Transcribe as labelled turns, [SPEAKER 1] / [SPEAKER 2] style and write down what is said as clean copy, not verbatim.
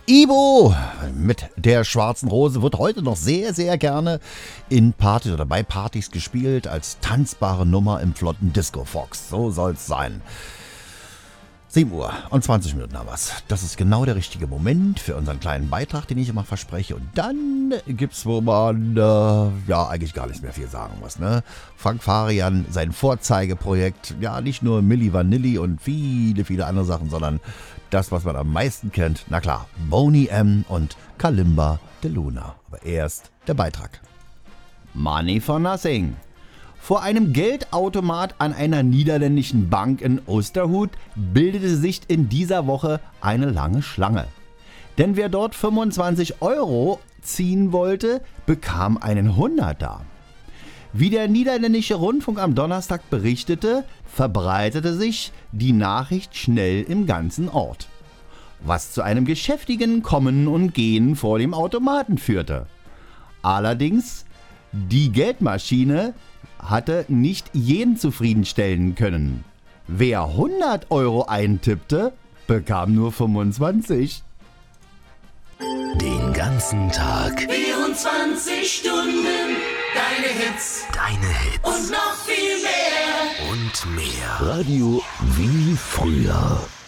[SPEAKER 1] Ibo mit der schwarzen Rose wird heute noch sehr, sehr gerne in Partys oder bei Partys gespielt als tanzbare Nummer im flotten Disco Fox. So soll's sein. 7 Uhr und 20 Minuten haben wir's. Das ist genau der richtige Moment für unseren kleinen Beitrag, den ich immer verspreche. Und dann gibt's, wo man eigentlich gar nicht mehr viel sagen muss. Ne? Frank Farian, sein Vorzeigeprojekt, ja nicht nur Milli Vanilli und viele, viele andere Sachen, sondern das, was man am meisten kennt, na klar, Boney M. und Kalimba de Luna. Aber erst der Beitrag. Money for Nothing. Vor einem Geldautomat an einer niederländischen Bank in Oosterhout bildete sich in dieser Woche eine lange Schlange. Denn wer dort 25 Euro ziehen wollte, bekam einen Hunderter. Wie der niederländische Rundfunk am Donnerstag berichtete, verbreitete sich die Nachricht schnell im ganzen Ort. Was zu einem geschäftigen Kommen und Gehen vor dem Automaten führte. Allerdings, die Geldmaschine hatte nicht jeden zufriedenstellen können. Wer 100 Euro eintippte, bekam nur 25.
[SPEAKER 2] Den ganzen Tag.
[SPEAKER 3] 24 Stunden. Deine Hits. Und noch viel mehr.
[SPEAKER 2] Und mehr. Radio wie früher.